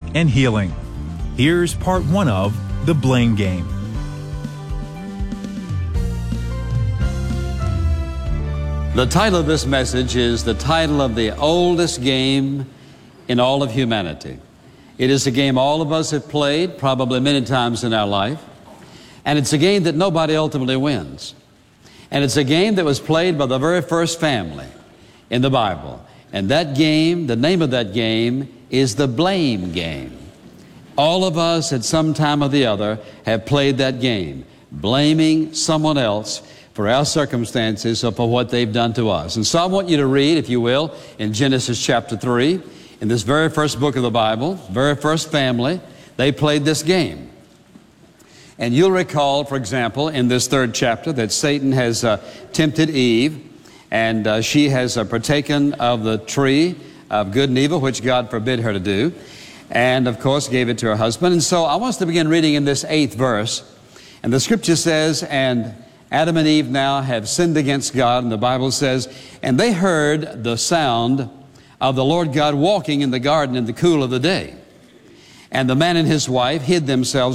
and healing. Here's part 1 of The Blame Game. The title of this message is the title of the oldest game in all of humanity. It is a game all of us have played probably many times in our life, and it's a game that nobody ultimately wins. And it's a game that was played by the very first family in the Bible. And that game, the name of that game, is the blame game. All of us at some time or the other have played that game, blaming someone else for our circumstances or for what they've done to us. And so I want you to read, if you will, in Genesis chapter 3, in this very first book of the Bible, very first family, they played this game. And you'll recall, for example, in this third chapter that Satan has tempted Eve, and she has partaken of the tree of good and evil, which God forbid her to do, and of course gave it to her husband. And so I want us to begin reading in this 8th verse. And the scripture says, and Adam and Eve now have sinned against God, and the Bible says, and they heard the sound of the Lord God walking in the garden in the cool of the day. And the man and his wife hid themselves